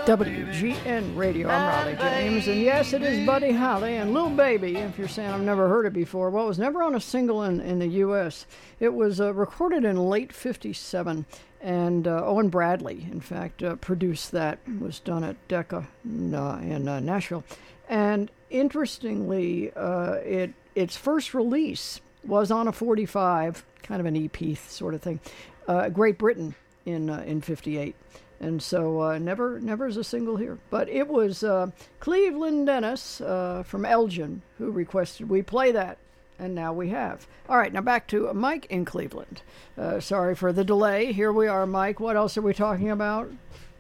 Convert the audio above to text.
WGN Radio. I'm Raleigh James, and yes, it is Buddy Holly and Lil Baby. If you're saying I've never heard it before, well, it was never on a single in the U.S. It was recorded in late '57, and Owen Bradley, in fact, produced that. It was done at Decca in Nashville, and interestingly, its first release was on a 45, kind of an EP sort of thing, Great Britain in '58. And so never as a single here. But it was Cleveland Dennis from Elgin who requested we play that, and now we have. All right, now back to Mike in Cleveland. Sorry for the delay. Here we are, Mike. What else are we talking about?